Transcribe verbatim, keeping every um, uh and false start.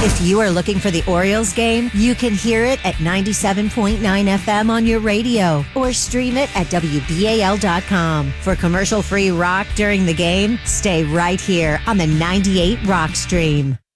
If you are looking for the Orioles game, you can hear it at ninety-seven point nine F M on your radio or stream it at W B A L dot com. For commercial-free rock during the game, stay right here on the ninety-eight Rock Stream.